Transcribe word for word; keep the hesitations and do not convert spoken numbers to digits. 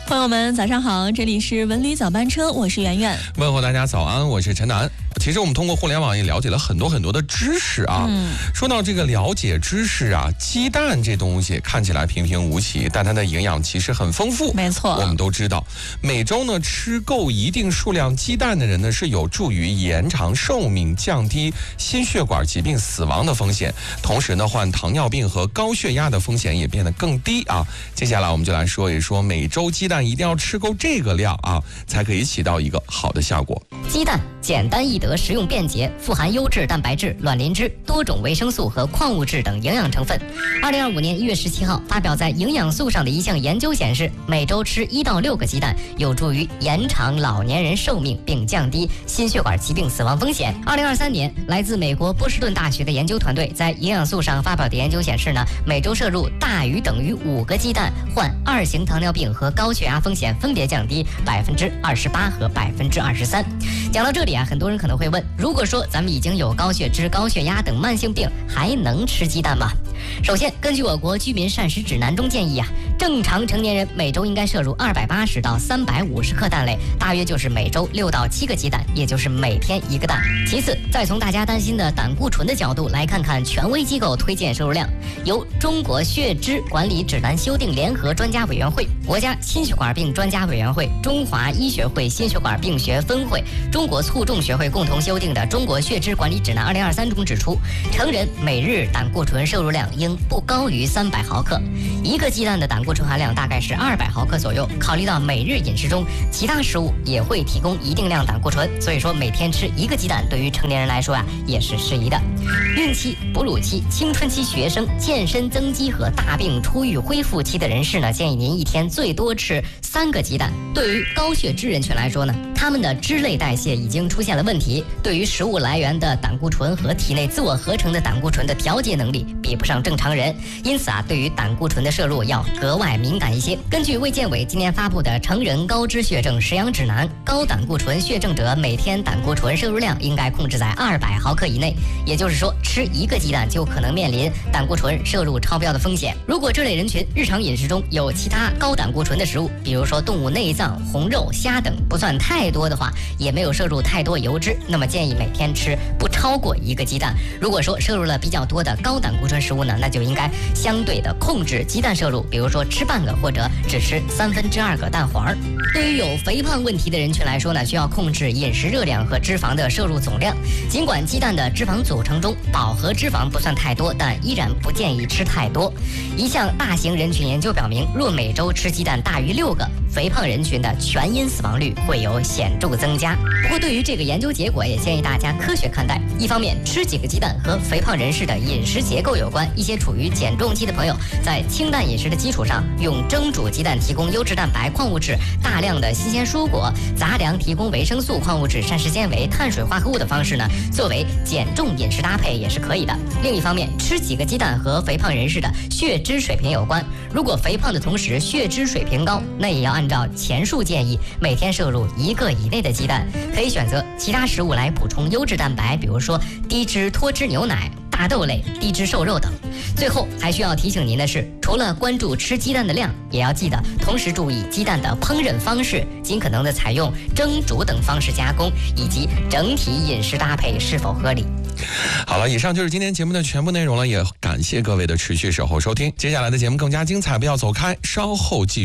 朋友们早上好，这里是文旅早班车，我是圆圆。 问候大家早安，我是陈楠。其实我们通过互联网也了解了很多很多的知识啊。嗯、说到这个了解知识啊，鸡蛋这东西看起来平平无奇，但它的营养其实很丰富。 没错， 我们都知道，每周呢吃够一定数量鸡蛋的人呢，是有助于延长寿命，降低心血管疾病死亡的风险，同时呢，患糖尿病和高血压的风险也变得更低啊。接下来我们就来说一说，每周鸡蛋一定要吃够这个量啊，才可以起到一个好的效果。 鸡蛋简单易得，食用便捷，富含优质蛋白质、卵磷脂、多种维生素和矿物质等营养成分。二零二五年一月十七号发表在《营养素》上的一项研究显示，每周吃一到六个鸡蛋，有助于延长老年人寿命，并降低心血管疾病死亡风险。二零二三年，来自美国波士顿大学的研究团队在《营养素》上发表的研究显示呢，每周摄入大于等于五个鸡蛋，患二型糖尿病和高血压风险分别降低百分之二十八和百分之二十三。讲到这里啊，很多人可能会问，如果说咱们已经有高血脂、高血压等慢性病，还能吃鸡蛋吗？首先，根据我国居民膳食指南中建议啊，正常成年人每周应该摄入二百八十到三百五十克蛋类，大约就是每周六到七个鸡蛋，也就是每天一个蛋。其次，再从大家担心的胆固醇的角度来看看权威机构推荐摄入量，由中国血脂管理指南修订联合专家委员会、国家心血管病专家委员会、中华医学会心血管病学分会、中国卒中学会共同修订的《中国血脂管理指南二零二三》中指出，成人每日胆固醇摄入量应不高于三百毫克，一个鸡蛋的胆固醇含量大概是二百毫克左右。考虑到每日饮食中其他食物也会提供一定量胆固醇，所以说每天吃一个鸡蛋对于成年人来说啊也是适宜的。孕期、哺乳期、青春期学生、健身增肌和大病初愈恢复期的人士呢，建议您一天最多吃三个鸡蛋。对于高血脂人群来说呢，他们的脂类代谢已经出现了问题，对于食物来源的胆固醇和体内自我合成的胆固醇的调节能力比不上正常人，因此啊，对于胆固醇的摄入要格外敏感一些。根据卫健委今年发布的《成人高脂血症食养指南》，高胆固醇血症者每天胆固醇摄入量应该控制在二百毫克以内，也就是说，吃一个鸡蛋就可能面临胆固醇摄入超标的风险。如果这类人群日常饮食中有其他高胆固醇的食物，比如说动物内脏、红肉、虾等不算太多的话，也没有摄入太多油脂，那么建议每天吃不超过一个鸡蛋。如果说摄入了比较多的高胆固醇食物呢，那就应该相对的控制鸡蛋摄入，比如说吃半个或者只吃三分之二个蛋黄。对于有肥胖问题的人群来说呢，需要控制饮食热量和脂肪的摄入总量。尽管鸡蛋的脂肪组成中饱和脂肪不算太多，但依然不建议吃太多。一项大型人群研究表明，若每周吃鸡蛋大于六个，肥胖人群的全因死亡率会有显著增加。不过对于这个研究结果，也建议大家科学看待。一方面，吃几个鸡蛋和肥胖人士的饮食结构有关，一些处于减重期的朋友，在清淡饮食的基础上，用蒸煮鸡蛋提供优质蛋白、矿物质，大量的新鲜蔬果、杂粮提供维生素、矿物质、膳食纤维、碳水化合物的方式呢，作为减重饮食搭配也是可以的。另一方面，吃几个鸡蛋和肥胖人士的血脂水平有关。如果肥胖的同时血脂水平高，那也要按照前述建议，每天摄入一个以内的鸡蛋，可以选择其他食物来补充优质蛋白，比如说低脂脱脂牛奶、大豆类、低脂瘦肉等。最后还需要提醒您的是，除了关注吃鸡蛋的量，也要记得同时注意鸡蛋的烹饪方式，尽可能的采用蒸煮等方式加工，以及整体饮食搭配是否合理。 好了，以上就是今天节目的全部内容了，也感谢各位的持续守候收听。接下来的节目更加精彩，不要走开，稍后继续。